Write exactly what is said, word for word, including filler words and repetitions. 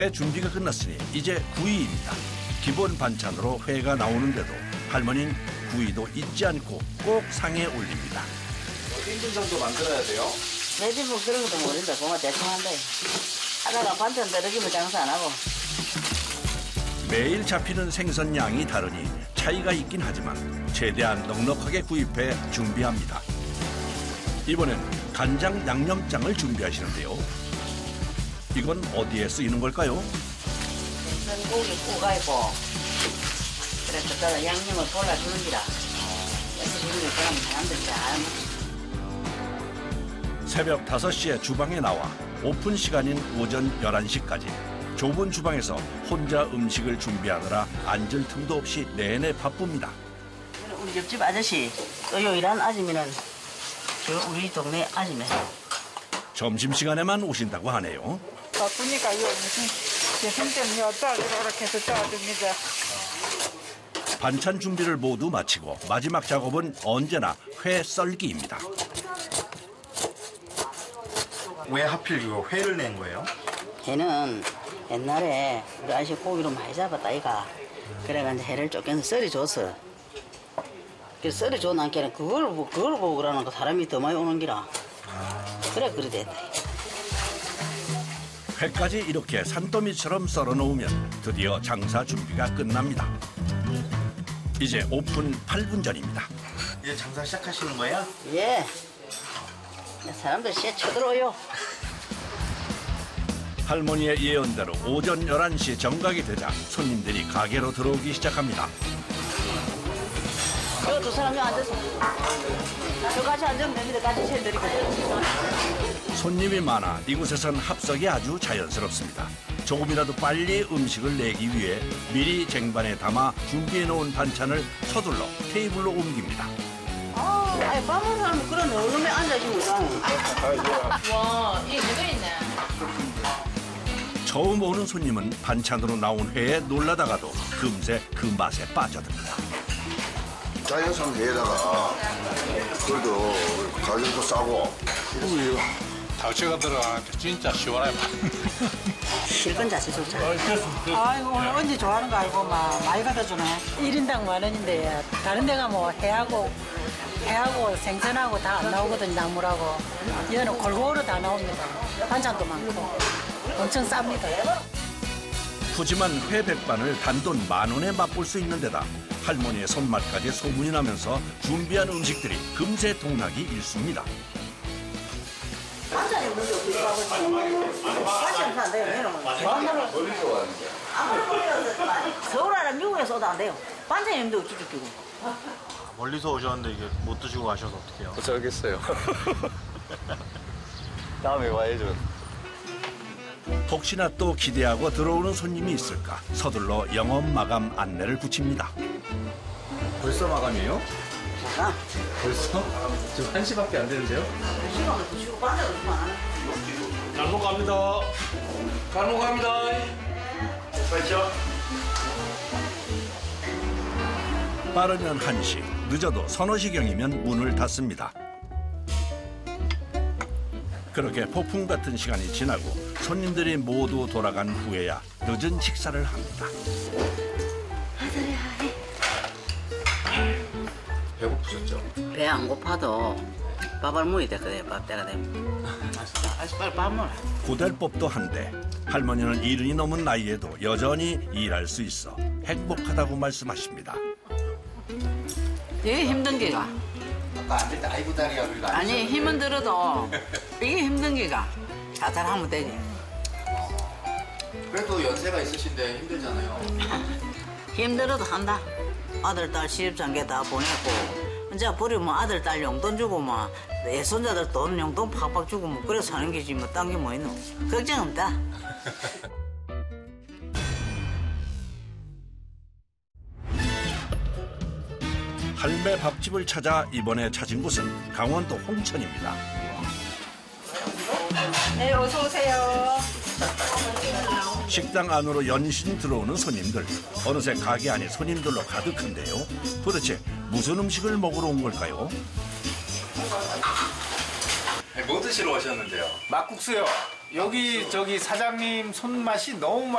회 준비가 끝났으니 이제 구이입니다. 기본 반찬으로 회가 나오는데도 할머니는 구이도 잊지 않고 꼭 상에 올립니다. 몇 인분 정도 만들어야 돼요? 내 집은 그런 것도 모른다. 그만 대충 한다. 하다가 반찬 떨어지면 장사 안 하고. 매일 잡히는 생선 양이 다르니 차이가 있긴 하지만 최대한 넉넉하게 구입해 준비합니다. 이번엔 간장 양념장을 준비하시는데요. 이건 어디에 쓰이는 걸까요? 생고기 구가이고 그래서 또 양념을 골라주는 기라. 그래서 지금은 그럼 사람들 잘 먹지. 새벽 다섯 시에 주방에 나와 오픈 시간인 오전 열한 시까지 좁은 주방에서 혼자 음식을 준비하느라 앉을 틈도 없이 내내 바쁩니다. 우리 옆집 아저씨 또 요 일하는 아줌이는 저 우리 동네 아줌이. 점심시간에만 오신다고 하네요. 바쁘니까 요 무슨 제품 때문에 어쩌고 이렇게 해서 도와줍니다. 반찬 준비를 모두 마치고 마지막 작업은 언제나 회 썰기입니다. 왜 하필 이거 회를 낸 거예요? 걔는 옛날에 우리 아저씨 고기로 많이 잡았다 이가. 그래가지고 회를 쫓겨서 썰어줬어. 그래서 썰어줘 난께는 그걸 보고 그걸 보고 그러는 거 사람이 더 많이 오는 기라. 그래 그래 됐다. 회까지 이렇게 산더미처럼 썰어 놓으면 드디어 장사 준비가 끝납니다. 이제 오픈 팔 분 전입니다. 이제 장사 시작하시는 거예요? 예. 사람들 씨 쳐들어요. 할머니의 예언대로 오전 열한 시 정각이 되자 손님들이 가게로 들어오기 시작합니다. 저 두 사람이 앉아서 저 같이 앉으면 됩니다. 같이 채드리거든요. 손님이 많아 이곳에선 합석이 아주 자연스럽습니다. 조금이라도 빨리 음식을 내기 위해 미리 쟁반에 담아 준비해놓은 반찬을 서둘러 테이블로 옮깁니다. 아, 아니 밥 먹는 사람은 그런 얼음에 앉아있는 거잖아. 와, 이게 누가 있네. 처음 오는 손님은 반찬으로 나온 회에 놀라다가도 금세 그 맛에 빠져듭니다. 자연산 회에다가 그래도 가격도 싸고. 다치가 들어가니까 진짜 시원하게 실컷 자세 좋자. 아이고 오늘 언니 좋아하는 거 알고 막 많이 갖다 주네. 일 인당 만 원인데 다른 데가 뭐 회하고 회하고 생선하고 다 안 나오거든. 나물하고 얘는 골고루 다 나옵니다. 반찬도 많고 엄청 쌉니다. 푸짐한 회 백반을 단돈 만 원에 맛볼 수 있는 데다 할머니의 손맛까지 소문이 나면서 준비한 음식들이 금세 동락이 일쑤입니다. 반찬이 없는데 어떻게 하고 있어? 반찬 없어 안 돼요. 얘는 멀리서 왔는데. 서울 알아 미국에서 오도 안 돼요. 반찬이 없는데 어찌 죽이고. 멀리서 오셨는데 이게 못 드시고 가셔서 어떡해요? 어쩌겠어요. 다음에 와야죠. 혹시나 또 기대하고 들어오는 손님이 있을까 서둘러 영업 마감 안내를 붙입니다. 벌써 마감이에요? 아, 벌써? 지금 한 시밖에 안 되는데요? 시간을 붙이고 반찬을 주면 안 하네. 잘 먹갑니다. 잘 먹갑니다. 그렇죠? 빠르면 한 시, 늦어도 서너 시경이면 문을 닫습니다. 그렇게 폭풍 같은 시간이 지나고 손님들이 모두 돌아간 후에야 늦은 식사를 합니다. 배고프셨죠? 배 안 고파도 밥을 먹어야 되거든요. 밥 때가 되면. 아저씨 빨리 밥 먹어라. 고될 법도 한데 할머니는 이른이 넘은 나이에도 여전히 일할 수 있어 행복하다고 말씀하십니다. 이게 힘든 기가. 아까 앉을 때 아이고 다리가 우리가 아니, 힘은 들어도 이게 힘든 기가. 자살하면 되지. 그래도 연세가 있으신데 힘들잖아요. 힘들어도 한다. 아들, 딸 시집장계 다 보냈고 이제 버리면 아들, 딸 용돈 주고 뭐 애손자들 돈 용돈 팍팍 주고 뭐 그래 사는 게지 뭐 딴 게 뭐 있노. 걱정 없다. 할매 밥집을 찾아 이번에 찾은 곳은 강원도 홍천입니다. 네 어서 오세요. 식당 안으로 연신 들어오는 손님들. 어느새 가게 안이 손님들로 가득한데요. 도대체 무슨 음식을 먹으러 온 걸까요? 뭐 드시러 오셨는데요? 막국수요. 여기 저기 사장님 손맛이 너무